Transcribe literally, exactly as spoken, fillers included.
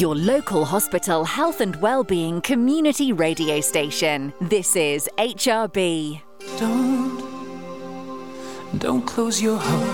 Your local hospital health and wellbeing community radio station. This is H R B. Don't, don't close your heart.